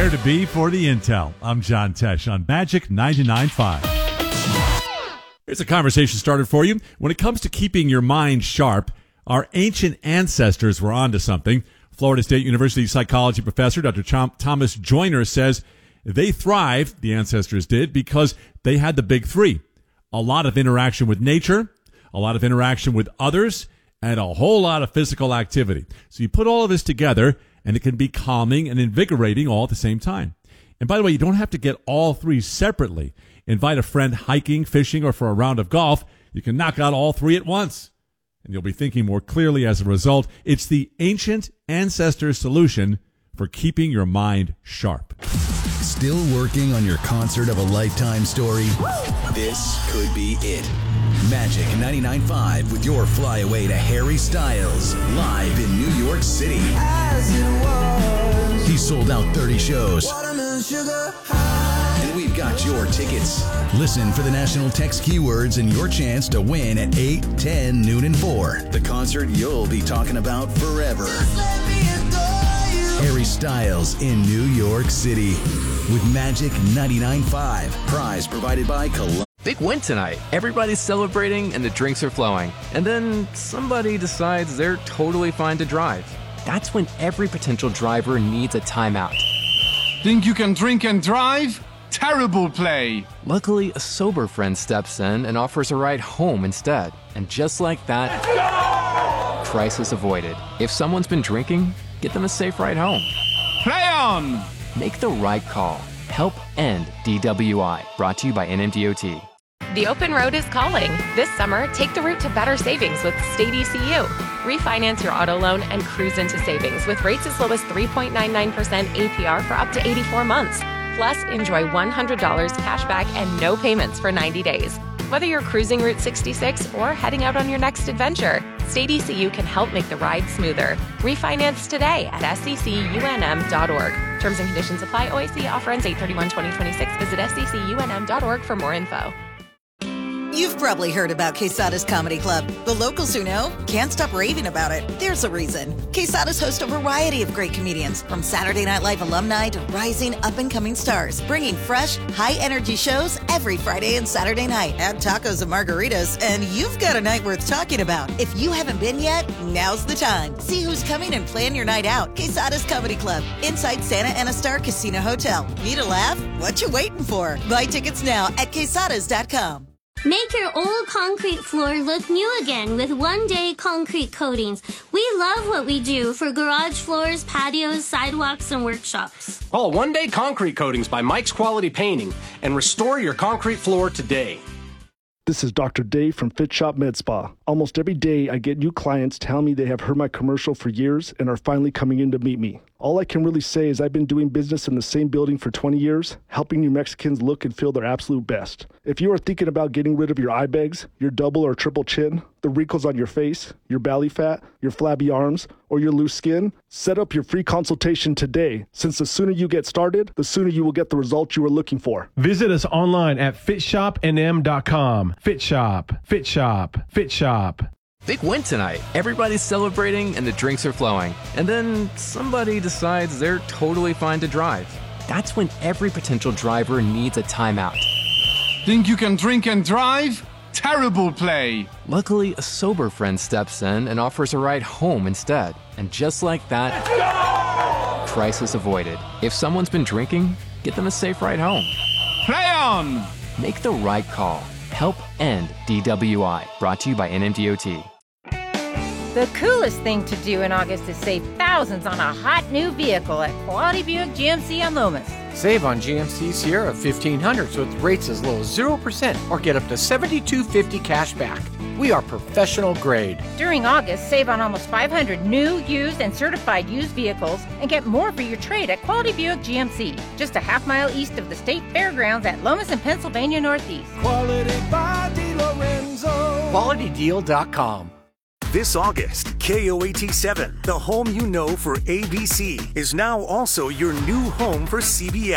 Where to be for the intel. I'm John Tesh on Magic 99.5. Here's a conversation started for you. When it comes to keeping your mind sharp, our ancient ancestors were onto something. Florida State University psychology professor Dr. Thomas Joyner says they thrived, the ancestors did, because they had the big three. A lot of interaction with nature, a lot of interaction with others, and a whole lot of physical activity. So you put all of this together, and it can be calming and invigorating all at the same time. And by the way, you don't have to get all three separately. Invite a friend hiking, fishing, or for a round of golf. You can knock out all three at once. And you'll be thinking more clearly as a result. It's the ancient ancestor solution for keeping your mind sharp. Still working on your concert of a lifetime story? This could be it. Magic 99.5 with your flyaway to Harry Styles live in New York City. He sold out 30 shows. And we've got your tickets. Listen for the national text keywords and your chance to win at 8, 10, noon, and 4. The concert you'll be talking about forever. Harry Styles in New York City with Magic 99.5. Prize provided by Columbia. Big win tonight. Everybody's celebrating and the drinks are flowing. And then somebody decides they're totally fine to drive. That's when every potential driver needs a timeout. Think you can drink and drive? Terrible play. Luckily, a sober friend steps in and offers a ride home instead. And just like that, crisis avoided. If someone's been drinking, get them a safe ride home. Play on! Make the right call. Help end DWI. Brought to you by NMDOT. The open road is calling. This summer, take the route to better savings with State ECU. Refinance your auto loan and cruise into savings with rates as low as 3.99% APR for up to 84 months. Plus, enjoy $100 cash back and no payments for 90 days. Whether you're cruising Route 66 or heading out on your next adventure, State ECU can help make the ride smoother. Refinance today at seccunm.org. Terms and conditions apply. OAC offer ends 8/31/2026. Visit seccunm.org for more info. You've probably heard about Quesada's Comedy Club. The locals who know can't stop raving about it. There's a reason. Quesada's host a variety of great comedians, from Saturday Night Live alumni to rising up-and-coming stars, bringing fresh, high-energy shows every Friday and Saturday night. Add tacos and margaritas, and you've got a night worth talking about. If you haven't been yet, now's the time. See who's coming and plan your night out. Quesada's Comedy Club, inside Santa Ana Star Casino Hotel. Need a laugh? What you waiting for? Buy tickets now at quesadas.com. Make your old concrete floor look new again with one-day concrete coatings. We love what we do for garage floors, patios, sidewalks, and workshops. Call One Day Concrete Coatings by Mike's Quality Painting and restore your concrete floor today. This is Dr. Dave from Fit Shop Med Spa. Almost every day I get new clients tell me they have heard my commercial for years and are finally coming in to meet me. All I can really say is I've been doing business in the same building for 20 years, helping New Mexicans look and feel their absolute best. If you are thinking about getting rid of your eye bags, your double or triple chin, the wrinkles on your face, your belly fat, your flabby arms, or your loose skin, set up your free consultation today, since the sooner you get started, the sooner you will get the results you are looking for. Visit us online at fitshopnm.com. Fit Shop, Fit Shop, Fit Shop. Big win tonight. Everybody's celebrating and the drinks are flowing. And then somebody decides they're totally fine to drive. That's when every potential driver needs a timeout. Think you can drink and drive? Terrible play. Luckily, a sober friend steps in and offers a ride home instead. And just like that, crisis avoided. If someone's been drinking, get them a safe ride home. Play on! Make the right call. Help end DWI. Brought to you by NMDOT. The coolest thing to do in August is save thousands on a hot new vehicle at Quality Buick GMC on Lomas. Save on GMC Sierra 1500s with rates as low as 0% or get up to $7,250 cash back. We are professional grade. During August, save on almost 500 new, used, and certified used vehicles and get more for your trade at Quality Buick GMC. Just a half mile east of the State Fairgrounds at Lomas and Pennsylvania Northeast. Quality by DeLorenzo. QualityDeal.com. This August, KOAT7, the home you know for ABC, is now also your new home for CBS.